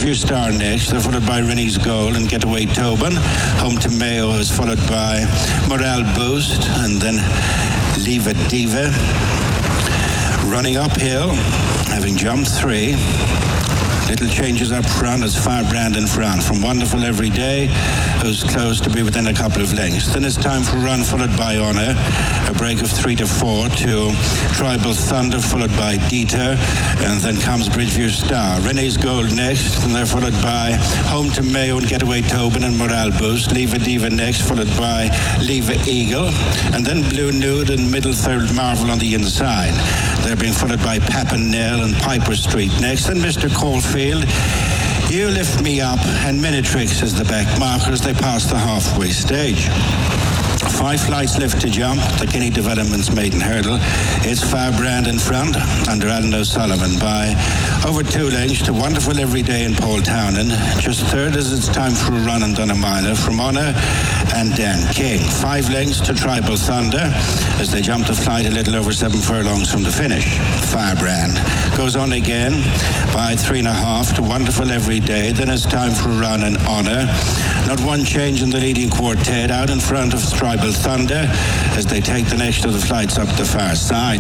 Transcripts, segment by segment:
Bridgeview Star next. They're followed by Rennie's Goal and Getaway Tobin. Home to Mayo is followed by Morale Boost and then Leave It Diva. Running uphill, having jumped 3. Little changes up front as Firebrand in front from Wonderful Every Day, who's close to be within a couple of lengths. Then it's time for Run, followed by Honor. A break of 3 to 4 to Tribal Thunder, followed by Dieter. And then comes Bridgeview Star. Renee's Gold next, and they're followed by Home to Mayo and Getaway Tobin and Morale Boost. Leave a Diva next, followed by Leave a Eagle. And then Blue Nude and Middle Third Marvel on the inside. They're being followed by Papinel and Piper Street next. And Mr. Caulfield, You Lift Me Up and Minitrix as the back markers. They pass the halfway stage. 5 flights left to jump. The Kinney Developments maiden hurdle. It's Firebrand in front under Alan O'Sullivan by over 2 lengths to Wonderful Every Day in Paul Townend. Just third as it's time for a run and Dunamila from Honor and Dan King. 5 lengths to Tribal Thunder as they jump the flight a little over 7 furlongs from the finish. Firebrand goes on again by 3.5 to Wonderful Every Day. Then it's time for a run and Honor. Not one change in the leading quartet out in front of Tribal Thunder as they take the next of the flights up the far side.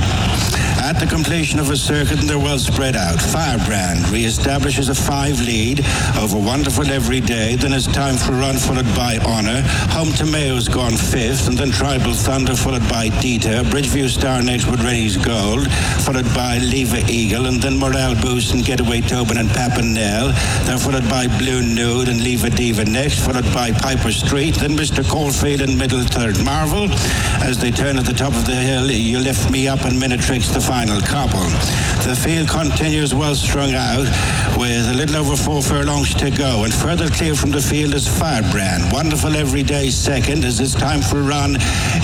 At the completion of a circuit, and they're well spread out, Firebrand re-establishes a 5 lead over Wonderful Every Day. Then it's time for a run followed by Honor. Home to Mayo's gone 5th, and then Tribal Thunder followed by Dieter. Bridgeview Star next with Rennie's Gold, followed by Leave a Eagle, and then Morale Boost and Getaway Tobin and Papinel. They're followed by Blue Nude and Leave a Diva next, followed by Piper Street, then Mr. Caulfield and Middle Third Marvel. As they turn at the top of the hill, You Lift Me Up and Minitrix the final couple. The field continues well strung out with a little over 4 furlongs to go, and further clear from the field is Firebrand. Wonderful Every Day second as it's time for a run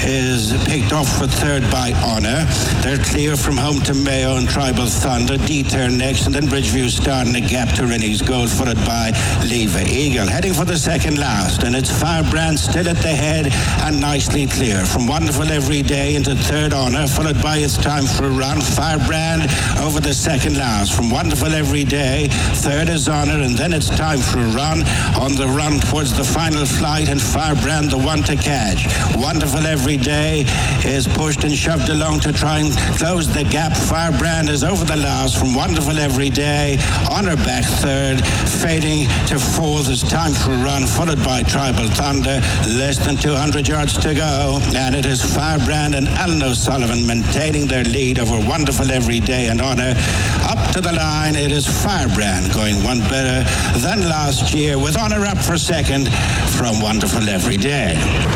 is picked off for third by Honor. They're clear from Home to Mayo and Tribal Thunder. Dieter next, and then Bridgeview Star in a gap to Rennie's Gold, followed by Leave a Eagle. Heading for the second last, and it's Firebrand still at the head and nicely clear from Wonderful Every Day into third Honor, followed by It's Time for a Run. Firebrand over the second last from Wonderful Every Day. Third is Honor, and then It's Time for a Run on the run towards the final flight, and Firebrand the one to catch. Wonderful Every Day is pushed and shoved along to try and close the gap. Firebrand is over the last from Wonderful Every Day. Honor back third, fading to 4th. It's Time for a Run, followed by Tribal Thunder. Less than 200 yards to go, and it is Firebrand and Alan O'Sullivan maintaining their lead over Wonderful Every Day and Honor. Up to the line, it is Firebrand going one better than last year, with Honor up for second from Wonderful Every Day.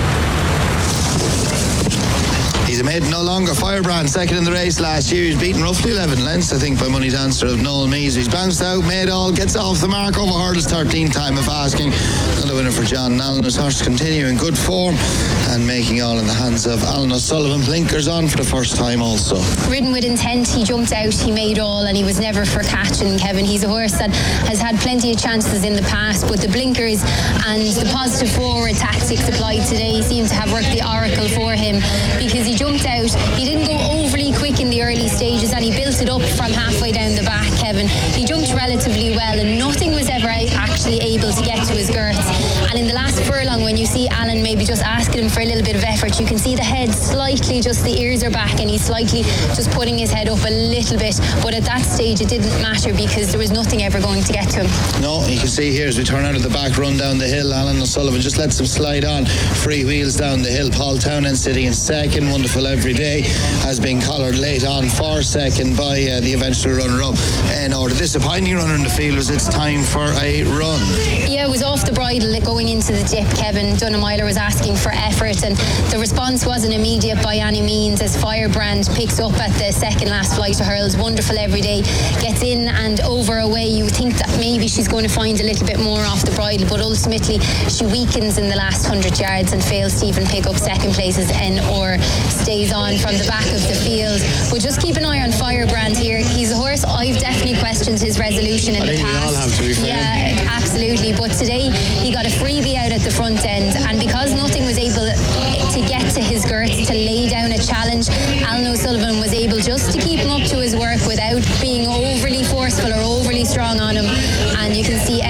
He's a maiden no longer. Firebrand second in the race last year. He's beaten roughly 11 lengths, I think, by Money Dancer of Noel Mees. He's bounced out, made all, gets off the mark over hurdles, 13th time of asking. Another winner for John Allen. His horse continue in good form and making all in the hands of Alan O'Sullivan. Blinkers on for the first time also. Ridden with intent, he jumped out, he made all, and he was never for catching, Kevin. He's a horse that has had plenty of chances in the past, but the blinkers and the positive forward tactics applied today seem to have worked the oracle for him, because he jumped out. He didn't go overly quick in the early stages, and he built it up from halfway down the back, Kevin. He jumped relatively well, and nothing was ever actually able to get to his girths. And in the last furlong, when you see Alan maybe just asking him for a little bit of effort, you can see the head slightly, just the ears are back, and he's slightly just putting his head up a little bit. But at that stage, it didn't matter, because there was nothing ever going to get to him. No, you can see here as we turn out of the back, run down the hill, Alan O'Sullivan just lets him slide on. Free wheels down the hill. Paul Townend sitting in second. Wonderful Every Day has been collared late on for second by the eventual runner-up. And the disappointing runner in the field was It's Time for a Run. Yeah, it was off the bridle going into the dip, Kevin. Dunamila was asking for effort, and the response wasn't immediate by any means, as Firebrand picks up at the second last flight of hurls. Wonderful Every Day gets in and over away. You think that maybe she's going to find a little bit more off the bridle, but ultimately she weakens in the last 100 yards and fails to even pick up second place as N.R. stays on from the back of the field. But just keep an eye on Firebrand here. He's a horse I've definitely questioned his resolution in the past. We all have, to be fair. Yeah, absolutely. But today he got a freebie out at the front end, and